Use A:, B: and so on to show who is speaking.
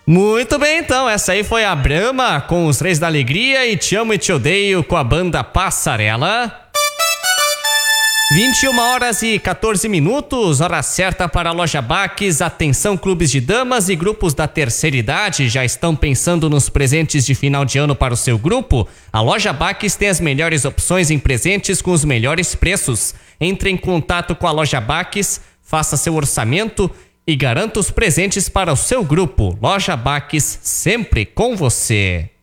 A: Muito bem, então, essa aí foi a Brahma com os Reis da Alegria e Te Amo e Te Odeio com a banda Passarela. 21h14, hora certa para a Loja Baques. Atenção, clubes de damas e grupos da terceira idade, já estão pensando nos presentes de final de ano para o seu grupo? A Loja Baques tem as melhores opções em presentes com os melhores preços. Entre em contato com a Loja Baques, faça seu orçamento e garanta os presentes para o seu grupo. Loja Baques, sempre com você.